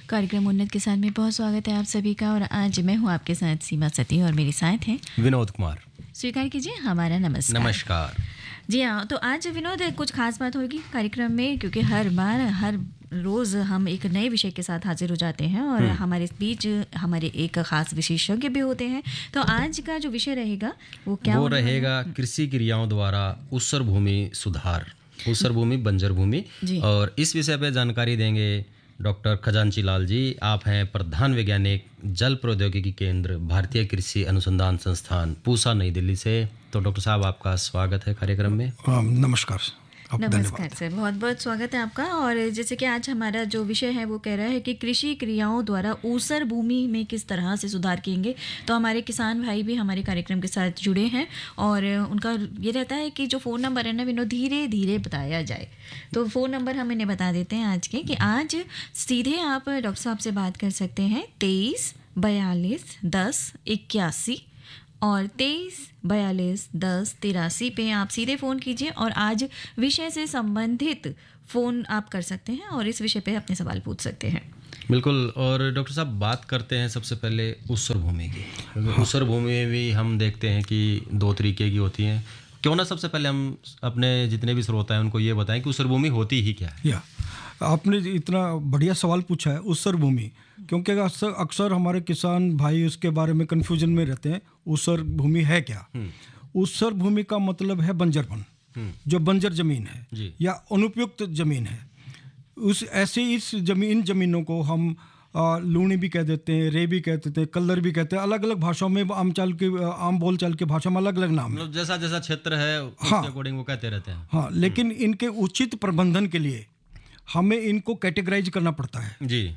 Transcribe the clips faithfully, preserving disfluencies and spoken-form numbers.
कार्यक्रम उन्नत किसान में बहुत स्वागत है आप सभी का। और आज मैं हूँ आपके साथ सीमा सती और मेरे साथ हैं विनोद कुमार। स्वीकार कीजिए हमारा नमस्कार। नमस्कार। जी हाँ, तो आज विनोद कुछ खास बात होगी कार्यक्रम में, क्योंकि हर बार हर रोज़ हम एक नए विषय के साथ हाजिर हो जाते हैं और हमारे बीच हमारे एक खास विशेषज्ञ भी होते हैं। तो आज का जो विषय रहेगा वो क्या वो रहेगा कृषि क्रियाओं द्वारा ऊसर भूमि सुधार, ऊसर भूमि बंजर भूमि। और इस विषय पे जानकारी देंगे डॉक्टर खजांची लाल जी। आप हैं प्रधान वैज्ञानिक जल प्रौद्योगिकी केंद्र भारतीय कृषि अनुसंधान संस्थान पूसा नई दिल्ली से। तो डॉक्टर साहब आपका स्वागत है कार्यक्रम में। नमस्कार। नमस्कार सर, बहुत बहुत स्वागत है आपका। और जैसे कि आज हमारा जो विषय है वो कह रहा है कि कृषि क्रियाओं द्वारा ऊसर भूमि में किस तरह से सुधार किएंगे। तो हमारे किसान भाई भी हमारे कार्यक्रम के साथ जुड़े हैं और उनका ये रहता है कि जो फ़ोन नंबर है ना विनोद, धीरे धीरे बताया जाए। तो फ़ोन नंबर हम इन्हें बता देते हैं आज के, कि आज सीधे आप डॉक्टर साहब से बात कर सकते हैं तेईस बयालीस दस इक्यासी और तेईस बयालीस दस तिरासी पे आप सीधे फ़ोन कीजिए और आज विषय से संबंधित फ़ोन आप कर सकते हैं और इस विषय पे अपने सवाल पूछ सकते हैं। बिल्कुल। और डॉक्टर साहब बात करते हैं सबसे पहले ऊसर भूमि की। ऊसर भूमि में भी हम देखते हैं कि दो तरीके की होती हैं। क्यों ना सबसे पहले हम अपने जितने भी श्रोता हैं उनको ये बताएं कि ऊसर भूमि होती ही क्या है। या आपने इतना बढ़िया सवाल पूछा है ऊसर भूमि, क्योंकि अक्सर अक्सर हमारे किसान भाई उसके बारे में कन्फ्यूजन में रहते हैं। ऊसर भूमि है क्या? ऊसर भूमि का मतलब है बंजरपन, जो बंजर जमीन है या अनुपयुक्त जमीन है। उस ऐसे इस जमीन जमीनों को हम आ, लूणी भी कह देते हैं, रे भी कह देते हैं, कल्लर भी कहते हैं। अलग अलग भाषाओं में आम चाल के आम बोल चाल के भाषा में अलग अलग नाम है। जैसा जैसा क्षेत्र है उसके अकॉर्डिंग वो कहते रहते हैं। हाँ, लेकिन इनके उचित प्रबंधन के लिए हमें इनको कैटेगराइज करना पड़ता है जी।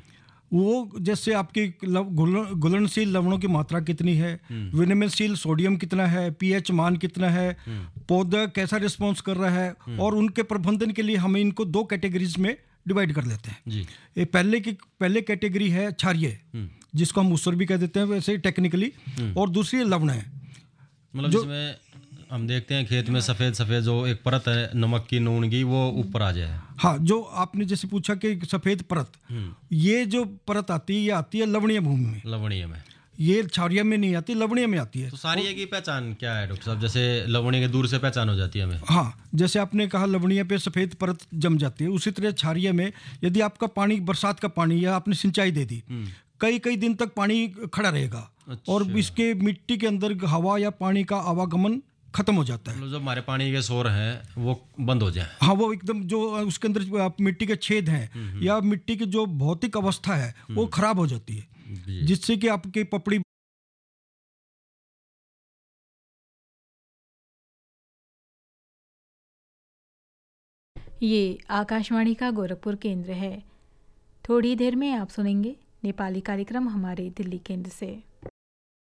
वो जैसे आपकी घुलनशील लवणों की मात्रा कितनी है, विनिमयशील सोडियम कितना है, पीएच मान कितना है, पौधा कैसा रिस्पॉन्स कर रहा है, और उनके प्रबंधन के लिए हमें इनको दो कैटेगरीज में डिवाइड कर लेते हैं जी। ये पहले की पहले कैटेगरी है क्षारीय, जिसको हम ऊसर भी कह देते हैं वैसे टेक्निकली, और दूसरी लवण है। मतलब जिसमें हम देखते हैं खेत में सफ़ेद सफ़ेद जो एक परत है नमक की नून की, वो ऊपर आ जाए। हाँ, जो आपने जैसे पूछा कि सफ़ेद परत, ये जो परत आती है ये आती है लवणीय भूमि में। लवणीय में ये क्षारीय में नहीं आती, लवणीय में आती है। तो क्षारीय की पहचान क्या है डॉक्टर साहब? जैसे लवणीय के दूर से पहचान हो जाती है हमें। हाँ, जैसे आपने कहा लवणीय पे सफ़ेद परत जम जाती है, उसी तरह क्षारीय में यदि आपका पानी बरसात का पानी या आपने सिंचाई दे दी, कई कई दिन तक पानी खड़ा रहेगा। अच्छा। और इसके मिट्टी के अंदर हवा या पानी का आवागमन खत्म हो जाता है। मतलब जो हमारे पानी के सोर हैं वो बंद हो जाए। हाँ, वो एकदम जो उसके अंदर मिट्टी के छेद हैं या मिट्टी की जो भौतिक अवस्था है वो खराब हो जाती है, जिससे कि आपकी पपड़ी। ये आकाशवाणी का गोरखपुर केंद्र है। थोड़ी देर में आप सुनेंगे नेपाली कार्यक्रम हमारे दिल्ली केंद्र से।